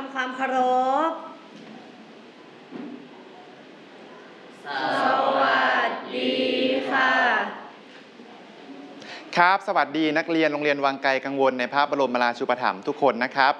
ำความเคารพสวัสดีค่ะครับสวัสดีนักเรียนโรงเรียนวังไกลกังวลในพระบรมราชูปถัมภ์ทุกคนนะครับ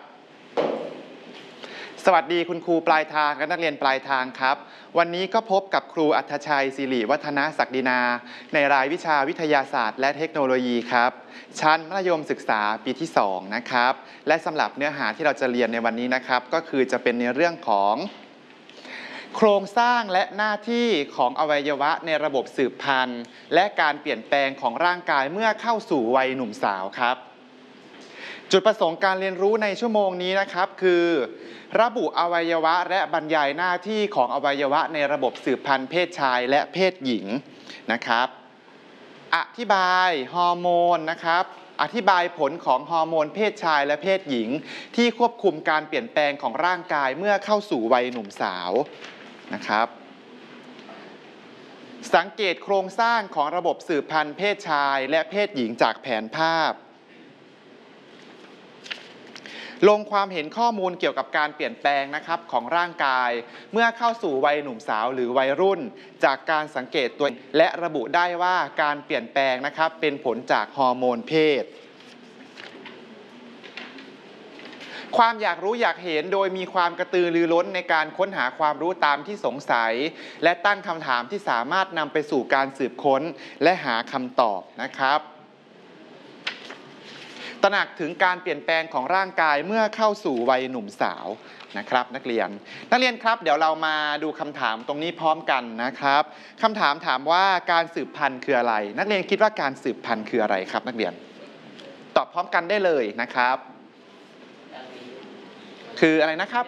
สวัสดีคุณครูปลายทางและนักเรียนปลายทางครับวันนี้ก็พบกับครูอัธชัยศิริวัฒนศักดินาในรายวิชาวิทยาศาสตร์และเทคโนโลยีครับชั้นมัธยมศึกษาปีที่2นะครับและสำหรับเนื้อหาที่เราจะเรียนในวันนี้นะครับก็คือจะเป็นในเรื่องของโครงสร้างและหน้าที่ของอวัยวะในระบบสืบพันธุ์และการเปลี่ยนแปลงของร่างกายเมื่อเข้าสู่วัยหนุ่มสาวครับจุดประสงค์การเรียนรู้ในชั่วโมงนี้นะครับคือระบุอวัยวะและบรรยายหน้าที่ของอวัยวะในระบบสืบพันธุ์เพศชายและเพศหญิงนะครับอธิบายฮอร์โมนนะครับอธิบายผลของฮอร์โมนเพศชายและเพศหญิงที่ควบคุมการเปลี่ยนแปลงของร่างกายเมื่อเข้าสู่วัยหนุ่มสาวนะครับสังเกตโครงสร้างของระบบสืบพันธุ์เพศชายและเพศหญิงจากแผนภาพลงความเห็นข้อมูลเกี่ยวกับการเปลี่ยนแปลงนะครับของร่างกายเมื่อเข้าสู่วัยหนุ่มสาวหรือวัยรุ่นจากการสังเกตตัวและระบุได้ว่าการเปลี่ยนแปลงนะครับเป็นผลจากฮอร์โมนเพศความอยากรู้อยากเห็นโดยมีความกระตือรือร้นในการค้นหาความรู้ตามที่สงสัยและตั้งคำถามที่สามารถนำไปสู่การสืบค้นและหาคำตอบนะครับตระหนักถึงการเปลี่ยนแปลงของร่างกายเมื่อเข้าสู่วัยหนุ่มสาวนะครับนักเรียนครับเดี๋ยวเรามาดูคำถามตรงนี้พร้อมกันนะครับคำถามถามว่าการสืบพันธุ์คืออะไรนักเรียนคิดว่าการสืบพันธุ์คืออะไรครับนักเรียนตอบพร้อมกันได้เลยนะครับคืออะไรนะครับ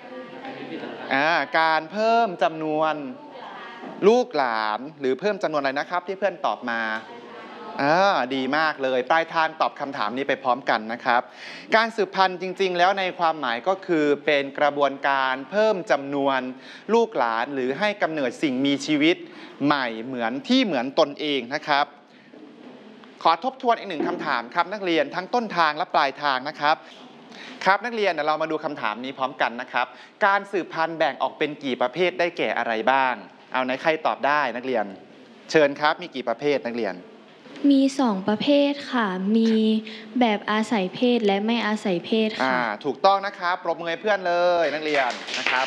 การเพิ่มจำนวนลูกหลานหรือเพิ่มจำนวนอะไรนะครับที่เพื่อนตอบมาดีมากเลยปลายทางตอบคำถามนี้ไปพร้อมกันนะครับการสืบพันธุ์จริงๆแล้วในความหมายก็คือเป็นกระบวนการเพิ่มจำนวนลูกหลานหรือให้กำเนิดสิ่งมีชีวิตใหม่เหมือนตนเองนะครับขอทบทวนอีกหนึ่งคำถามครับนักเรียนทั้งต้นทางและปลายทางนะครับครับนักเรียนเรามาดูคำถามนี้พร้อมกันนะครับการสืบพันธุ์แบ่งออกเป็นกี่ประเภทได้แก่อะไรบ้างเอาไหนใครตอบได้นักเรียนเชิญครับมีกี่ประเภทนักเรียนมี2ประเภทค่ะมีแบบอาศัยเพศและไม่อาศัยเพศค่ะถูกต้องนะครับปรบมือให้เพื่อนเลยนักเรียนนะครับ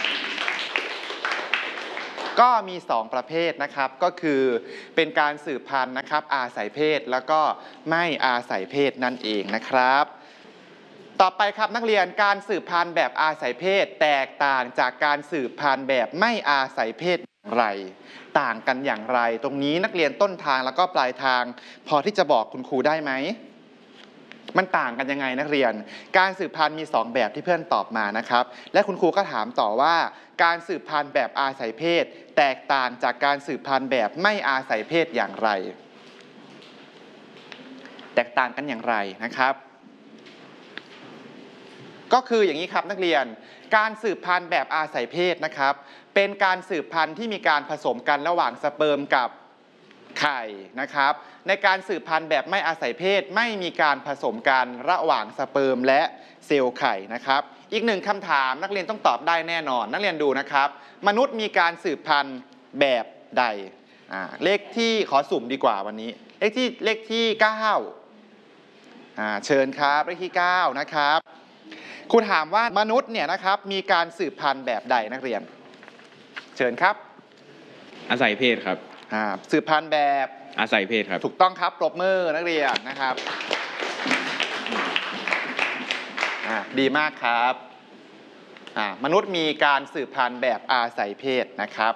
ก็มี2ประเภทนะครับก็คือเป็นการสืบพันธุ์นะครับอาศัยเพศแล้วก็ไม่อาศัยเพศนั่นเองนะครับต่อไปครับนักเรียนการสืบพันธุ์แบบอาศัยเพศแตกต่างจากการสืบพันธุ์แบบไม่อาศัยเพศอย่างไรต่างกันอย่างไรตรงนี้นักเรียนต้นทางแล้วก็ปลายทางพอที่จะบอกคุณครูได้ไหมมันต่างกันยังไงนักเรียนการสืบพันธุ์มี2แบบที่เพื่อนตอบมานะครับและคุณครูก็ถามต่อว่าการสืบพันธุ์แบบอาศัยเพศแตกต่างจากการสืบพันธุ์แบบไม่อาศัยเพศอย่างไรแตกต่างกันอย่างไรนะครับก็คืออย่างนี้ครับนักเรียนการสืบพันธุ์แบบอาศัยเพศนะครับเป็นการสืบพันธุ์ที่มีการผสมกันระหว่างสเปิร์มกับไข่นะครับในการสืบพันธุ์แบบไม่อาศัยเพศไม่มีการผสมกันระหว่างสเปิร์มและเซลล์ไข่นะครับอีกหนึ่งคำถามนักเรียนต้องตอบได้แน่นอนนักเรียนดูนะครับมนุษย์มีการสืบพันธุ์แบบใดเลขที่ขอสุ่มดีกว่าวันนี้เลขที่9เชิญครับเลขที่9นะครับครูถามว่ามนุษย์เนี่ยนะครับมีการสืบพันธุ์แบบใดนักเรียนเชิญครับอาศัยเพศครับสืบพันธุ์แบบอาศัยเพศครับถูกต้องครับปรบมือนักเรียนนะครับดีมากครับมนุษย์มีการสืบพันธุ์แบบอาศัยเพศนะครับ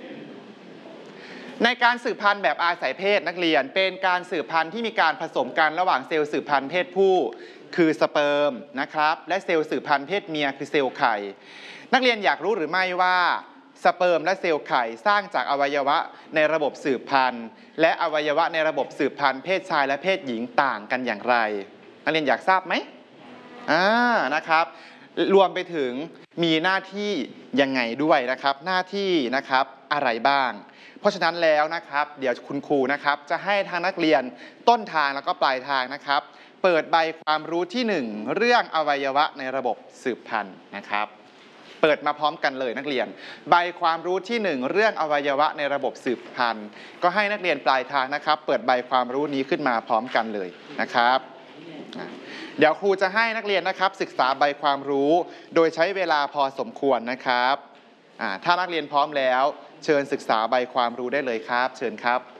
ในการสืบพันธุ์แบบอาศัยเพศนักเรียนเป็นการสืบพันธุ์ที่มีการผสมกันระหว่างเซลล์สืบพันธุ์เพศผู้คือสเปิร์มนะครับและเซลล์สืบพันธุ์เพศเมียคือเซลล์ไข่นักเรียนอยากรู้หรือไม่ว่าสเปิร์มและเซลล์ไข่สร้างจากอวัยวะในระบบสืบพันธุ์และอวัยวะในระบบสืบพันธุ์เพศชายและเพศหญิงต่างกันอย่างไรนักเรียนอยากทราบไหมนะครับรวมไปถึงมีหน้าที่ยังไงด้วยนะครับหน้าที่นะครับอะไรบ้างเพราะฉะนั้นแล้วนะครับเดี๋ยวคุณครูนะครับจะให้ทางนักเรียนต้นทางแล้วก็ปลายทางนะครับเเปิดใบความรู้ที่ 1 เรื่องอวัยวะในระบบสืบพันธุ์นะครับ เปิดมาพร้อมกันเลยนักเรียน ใบความรู้ที่ 1 เรื่องอวัยวะในระบบสืบพันธุ์ก็ให้นักเรียนปลายทางนะครับ เปิดใบความรู้นี้ขึ้นมาพร้อมกันเลยนะครับเดี๋ยวครูจะให้นักเรียนนะครับศึกษาใบความรู้โดยใช้เวลาพอสมควรนะครับถ้านักเรียนพร้อมแล้วเชิญศึกษาใบความรู้ได้เลยครับเชิญครับ